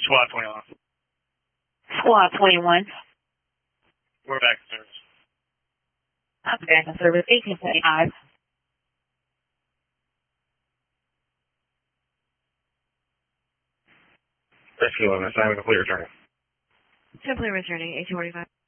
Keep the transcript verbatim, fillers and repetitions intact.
SWAT twenty-one. SWAT twenty-one. We're back in service. I'm back in service. eighteen twenty-five. Rescue eleven, assignment complete returning. Simply returning, eighteen forty-five.